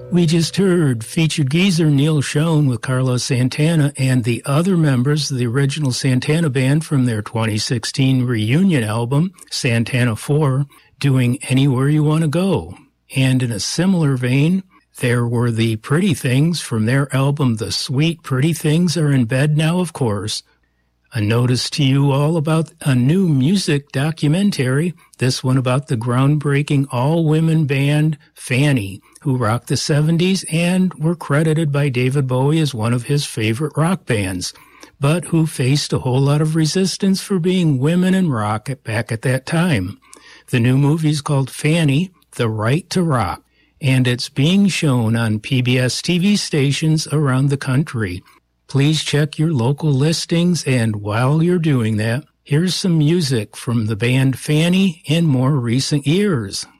We just heard featured geezer Neil Schon with Carlos Santana and the other members of the original Santana band from their 2016 reunion album, Santana 4, doing Anywhere You Want to Go. And in a similar vein, there were the Pretty Things from their album The Sweet Pretty Things Are in Bed Now, of course. A notice to you all about a new music documentary, this one about the groundbreaking all-women band Fanny, who rocked the 70s and were credited by David Bowie as one of his favorite rock bands, but who faced a whole lot of resistance for being women in rock back at that time. The new movie is called Fanny, The Right to Rock, and it's being shown on PBS TV stations around the country. Please check your local listings, and while you're doing that, here's some music from the band Fanny in more recent years.